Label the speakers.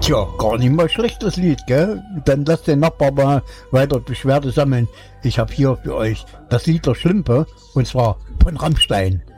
Speaker 1: Tja, gar nicht mal schlechtes Lied, gell? Dann lasst den Nachbar mal weiter Beschwerde sammeln. Ich habe hier für euch das Lied der Schlimpe, und zwar von Rammstein.